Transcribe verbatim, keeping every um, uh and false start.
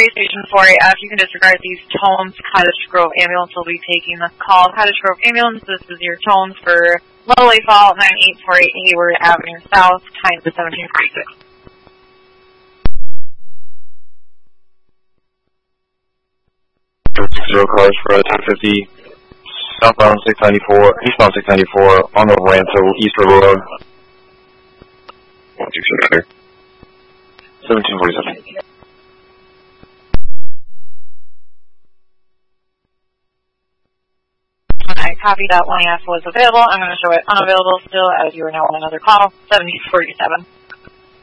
Station four A F, you can disregard these tones. Cottage Grove Ambulance will be taking the call. Cottage Grove Ambulance, this is your tones for Lovely Fall, nine eight four eight Hayward Avenue South, time is seventeen forty-six. Zero cars for ten fifty, southbound six ninety-four, eastbound six ninety-four, on the ramp to East River Road. one two six seventeen forty-seven. I copied that one F was available. I'm going to show it unavailable still as you are now on another call, seventeen forty-seven.